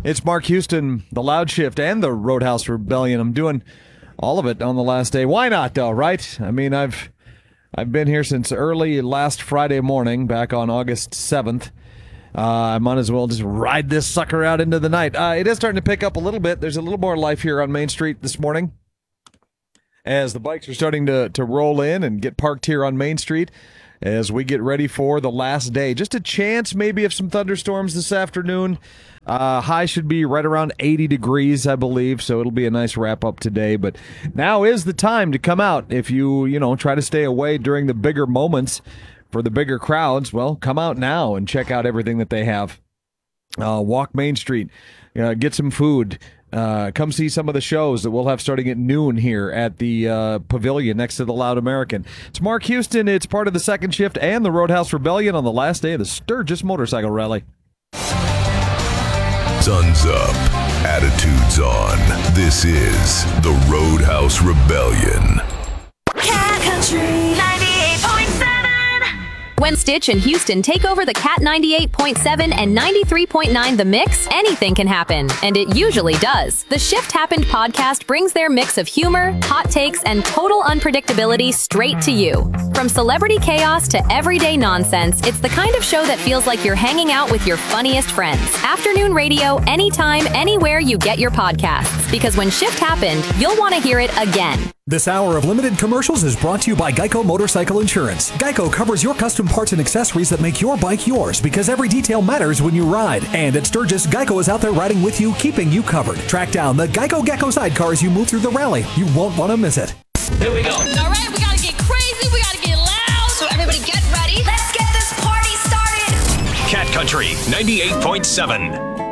It's Mark Houston, the Loud Shift, and the Roadhouse Rebellion. I'm doing all of it on the last day. Why not, though, right? I mean, I've been here since early last Friday morning, back on August 7th. I might as well just ride this sucker out into the night. It is starting to pick up a little bit. There's a little more life here on Main Street this morning as the bikes are starting to roll in and get parked here on Main Street as we get ready for the last day. Just a chance maybe of some thunderstorms this afternoon. High should be right around 80 degrees, I believe, so it'll be a nice wrap-up today. But now is the time to come out. If you try to stay away during the bigger moments for the bigger crowds, well, come out now and check out everything that they have. Walk Main Street, get some food. Come see some of the shows that we'll have starting at noon here at the pavilion next to the Loud American. It's Mark Houston. It's part of the Second Shift and the Roadhouse Rebellion on the last day of the Sturgis Motorcycle Rally. Sun's up, attitudes on. This is the Roadhouse Rebellion. Cat Country 98.7. When Stitch and Houston take over the Cat 98.7 and 93.9 The Mix, anything can happen, and it usually does. The Shift Happened podcast brings their mix of humor, hot takes, and total unpredictability straight to you. From celebrity chaos to everyday nonsense, it's the kind of show that feels like you're hanging out with your funniest friends. Afternoon radio, anytime, anywhere you get your podcasts. Because when Shift Happened, you'll want to hear it again. This hour of limited commercials is brought to you by Geico Motorcycle Insurance. Geico covers your custom parts and accessories that make your bike yours because every detail matters when you ride. And at Sturgis, Geico is out there riding with you, keeping you covered. Track down the Geico Gecko sidecar as you move through the rally. You won't want to miss it. Here we go. All right, we gotta get crazy, we gotta get loud. So everybody get ready. Let's get this party started. Cat Country 98.7.